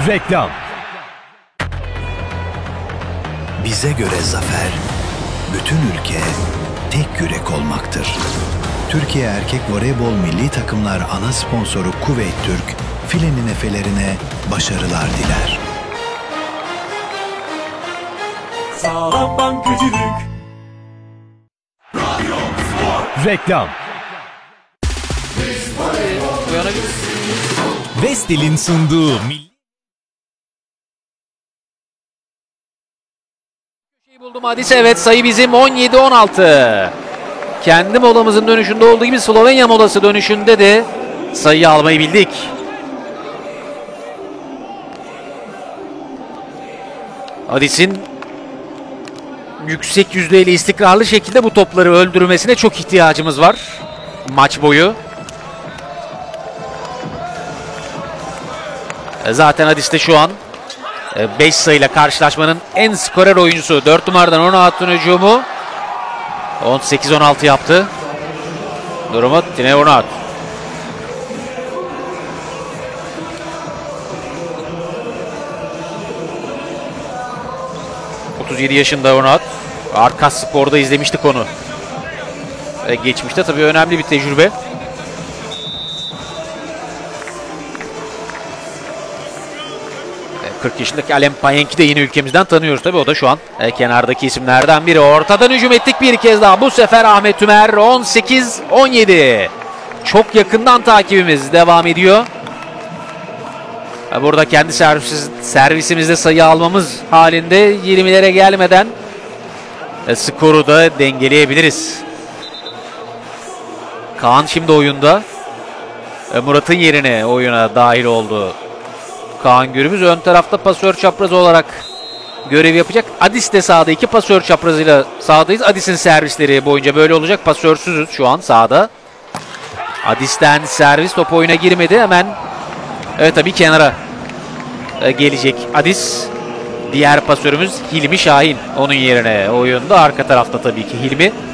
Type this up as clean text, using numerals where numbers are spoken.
Reklam. Bize göre zafer, bütün ülke tek yürek olmaktır. Türkiye Erkek Voleybol Milli Takımlar ana sponsoru Kuveyt Türk, filenin efelerine başarılar diler. Sağlam bankacılık. Reklam. Vestel'in sunduğu buldum Hadis, evet, sayı bizim 17-16. Kendi molamızın dönüşünde olduğu gibi Slovenya molası dönüşünde de sayıyı almayı bildik. Hadis'in yüksek yüzdeyle istikrarlı şekilde bu topları öldürmesine çok ihtiyacımız var maç boyu. Zaten Hadis de şu an 5 sayıyla karşılaşmanın en skorer oyuncusu. 4 numaradan 16'ın hücumu 18-16 yaptı. Durumu Tine Onat. ...37 yaşında Onat. Arkas Spor'da izlemiştik onu. Geçmişte tabii önemli bir tecrübe. 40 yaşındaki Alem Payenk'i de yine ülkemizden tanıyoruz tabii. O da şu an kenardaki isimlerden biri. Ortadan hücum ettik bir kez daha. Bu sefer Ahmet Tümer 18-17. Çok yakından takibimiz devam ediyor. Burada kendi servisimizde sayı almamız halinde 20'lere gelmeden skoru da dengeleyebiliriz. Kaan şimdi oyunda. Murat'ın yerine oyuna dahil oldu. Kaan Gürbüz ön tarafta pasör çaprazı olarak görev yapacak. Adis de sahada, iki pasör çaprazıyla sahadayız. Adis'in servisleri boyunca böyle olacak. Pasörsüzüz şu an sahada. Adis'ten servis, top oyuna girmedi. Hemen tabii kenara gelecek Adis. Diğer pasörümüz Hilmi Şahin onun yerine oyunda. Arka tarafta tabii ki Hilmi.